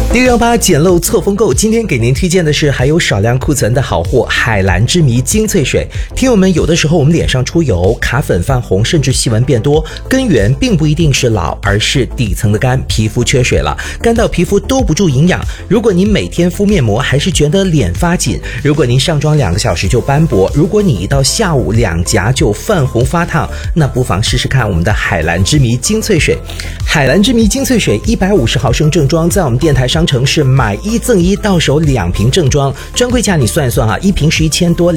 618捡漏错风购，今天给您推荐的是还有少量库存的好货——海蓝之谜精粹水。听友们，有的时候我们脸上出油、卡粉、泛红，甚至细纹变多，根源并不一定是老，而是底层的肝皮肤缺水了，干到皮肤兜不住营养。如果您每天敷面膜还是觉得脸发紧，如果您上妆2个小时就斑驳，如果你一到下午两颊就泛红发烫，那不妨试试看我们的海蓝之谜精粹水。海蓝之谜精粹水150毫升正装，在我们电台商城是买1赠1，到手2瓶正装，专柜价你算一算啊，1瓶是1000多。